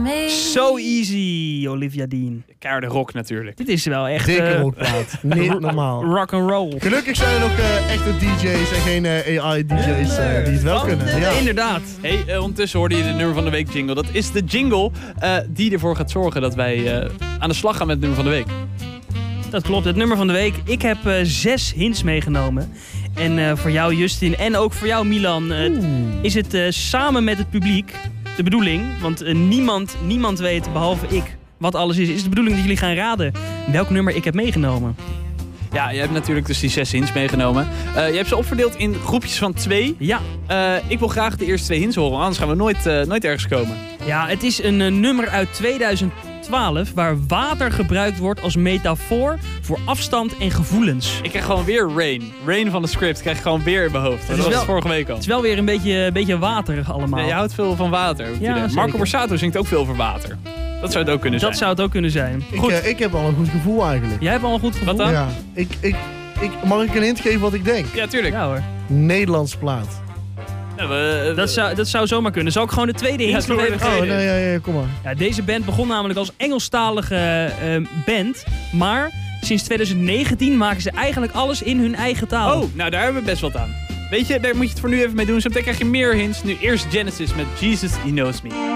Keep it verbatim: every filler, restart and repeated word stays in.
So Easy, Olivia Dean. Keiharde rock natuurlijk. Dit is wel echt... Dikke uh, rockplaat. Niet normaal. Rock and roll. Gelukkig zijn er nog uh, echte D J's en geen uh, A I D J's uh, die het wel kunnen. Ja. Inderdaad. Hey, uh, ondertussen hoorde je de nummer van de week jingle. Dat is de jingle uh, die ervoor gaat zorgen dat wij uh, aan de slag gaan met het nummer van de week. Dat klopt, het nummer van de week. Ik heb uh, zes hints meegenomen. En uh, voor jou Justin en ook voor jou Milan uh, is het uh, samen met het publiek de bedoeling. Want uh, niemand, niemand weet, behalve ik, wat alles is. Is de bedoeling dat jullie gaan raden welk nummer ik heb meegenomen. Ja, je hebt natuurlijk dus die zes hints meegenomen. Uh, je hebt ze opverdeeld in groepjes van twee. Ja. Uh, ik wil graag de eerste twee hints horen, anders gaan we nooit, uh, nooit ergens komen. Ja, het is een uh, nummer uit tweeduizend twaalf waar water gebruikt wordt als metafoor voor afstand en gevoelens. Ik krijg gewoon weer Rain. Rain van de script krijg ik gewoon weer in mijn hoofd. Dat was wel, vorige week al. Het is wel weer een beetje, een beetje waterig allemaal. Nee, je houdt veel van water. Ja, Marco Borsato zingt ook veel over water. Dat zou het ook kunnen zijn. Dat zou het ook kunnen zijn. Ik, uh, ik heb al een goed gevoel eigenlijk. Jij hebt al een goed gevoel? Wat dan? Ja. Ik, ik, ik, mag ik een hint geven wat ik denk? Ja, tuurlijk. Ja hoor. Nederlands plaat. Ja, we, uh, dat, zou, dat zou zomaar kunnen. Zal ik gewoon de tweede hint ja, nog even geven? Oh, nee, ja, ja, kom maar. Ja, deze band begon namelijk als Engelstalige uh, band. Maar sinds twintig negentien maken ze eigenlijk alles in hun eigen taal. Oh, nou daar hebben we best wat aan. Weet je, daar moet je het voor nu even mee doen. Zo meteen krijg je meer hints. Nu eerst Genesis met Jesus, He Knows Me.